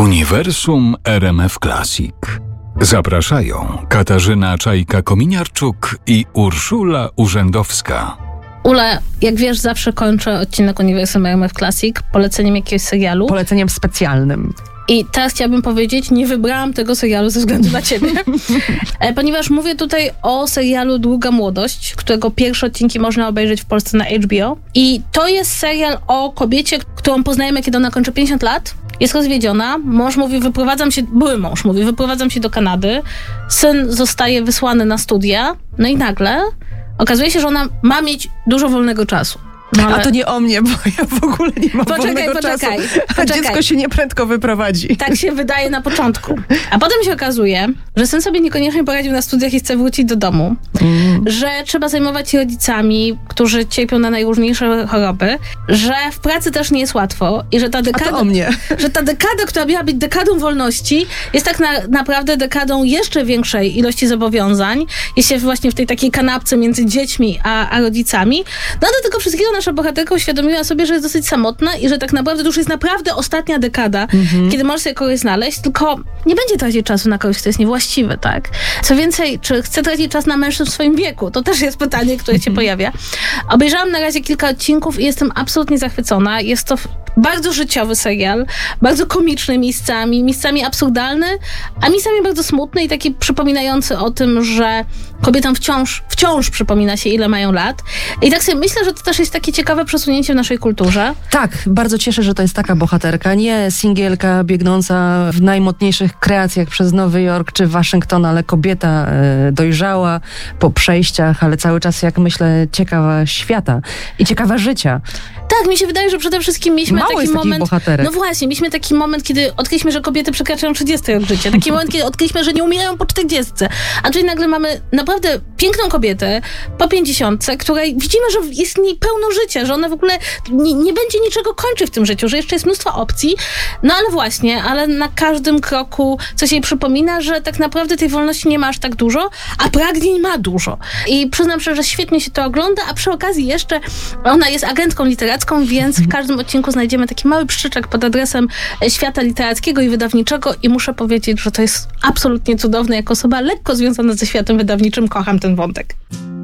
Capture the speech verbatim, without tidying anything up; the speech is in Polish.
Uniwersum R M F Classic. Zapraszają Katarzyna Czajka-Kominiarczuk i Urszula Urzędowska. Ula, jak wiesz, zawsze kończę odcinek Uniwersum R M F Classic poleceniem jakiegoś serialu. Poleceniem specjalnym. I teraz chciałabym powiedzieć, nie wybrałam tego serialu ze względu na ciebie, ponieważ mówię tutaj o serialu Długa Młodość, którego pierwsze odcinki można obejrzeć w Polsce na H B O. I to jest serial o kobiecie, którą poznajemy, kiedy ona kończy pięćdziesiąt lat. Jest rozwiedziona, mąż mówi, wyprowadzam się, były mąż mówi, wyprowadzam się do Kanady, syn zostaje wysłany na studia, no i nagle okazuje się, że ona ma mieć dużo wolnego czasu. No ale... A to nie o mnie, bo ja w ogóle nie mam poczekaj, wolnego poczekaj, czasu. A poczekaj. dziecko się nieprędko wyprowadzi. Tak się wydaje na początku. A potem się okazuje, że syn sobie niekoniecznie poradził na studiach i chce wrócić do domu, mm. że trzeba zajmować się rodzicami, którzy cierpią na najróżniejsze choroby, że w pracy też nie jest łatwo i że ta dekada, A to o mnie. że ta dekada, która miała być dekadą wolności, jest tak na, naprawdę dekadą jeszcze większej ilości zobowiązań. Jest się właśnie w tej takiej kanapce między dziećmi a, a rodzicami. No do tego wszystkiego nasza bohaterka uświadomiła sobie, że jest dosyć samotna i że tak naprawdę to już jest naprawdę ostatnia dekada, mm-hmm. kiedy możesz sobie kogoś znaleźć, tylko nie będzie tracić czasu na kogoś, kto jest niewłaściwy, tak? Co więcej, czy chce tracić czas na mężczyzn w swoim wieku? To też jest pytanie, które się pojawia. Obejrzałam na razie kilka odcinków i jestem absolutnie zachwycona. Jest to bardzo życiowy serial, bardzo komiczny miejscami, miejscami absurdalny, a miejscami bardzo smutny i taki przypominający o tym, że kobietom wciąż, wciąż przypomina się, ile mają lat. I tak sobie myślę, że to też jest takie ciekawe przesunięcie w naszej kulturze. Tak, bardzo cieszę, że to jest taka bohaterka, nie singielka biegnąca w najmodniejszych kreacjach przez Nowy Jork czy Waszyngton, ale kobieta e, dojrzała po przejściach, ale cały czas, jak myślę, ciekawa świata i ciekawa życia. Tak, mi się wydaje, że przede wszystkim mieliśmy Mało taki jest moment... bohaterek. No właśnie, mieliśmy taki moment, kiedy odkryliśmy, że kobiety przekraczają trzydziesty rok życia. Taki moment, kiedy odkryliśmy, że nie umierają po czterdziestce. A tutaj nagle mamy naprawdę piękną kobietę po pięćdziesiątce, której widzimy, że jest w niej pełno życia, że ona w ogóle nie, nie będzie niczego kończyć w tym życiu, że jeszcze jest mnóstwo opcji. No ale właśnie, ale na każdym kroku coś jej przypomina, że tak naprawdę tej wolności nie ma aż tak dużo, a pragnień ma dużo. I przyznam szczerze, że świetnie się to ogląda, a przy okazji jeszcze ona jest agentką literacką, więc w każdym odcinku znajdziemy taki mały przyczek pod adresem świata literackiego i wydawniczego i muszę powiedzieć, że to jest absolutnie cudowne. Jako osoba lekko związana ze światem wydawniczym kocham ten wątek.